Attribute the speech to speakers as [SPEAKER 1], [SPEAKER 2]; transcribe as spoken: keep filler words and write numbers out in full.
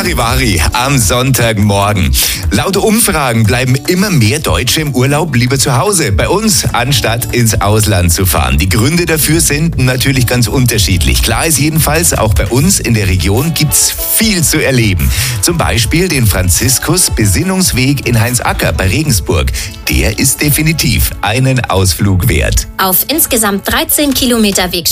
[SPEAKER 1] Charivari am Sonntagmorgen. Laut Umfragen bleiben immer mehr Deutsche im Urlaub lieber zu Hause, bei uns, anstatt ins Ausland zu fahren. Die Gründe dafür sind natürlich ganz unterschiedlich. Klar ist jedenfalls, auch bei uns in der Region gibt's viel zu erleben. Zum Beispiel den Franziskus-Besinnungsweg in Heinsacker bei Regensburg. Der ist definitiv einen Ausflug wert.
[SPEAKER 2] Auf insgesamt dreizehn Kilometer Weg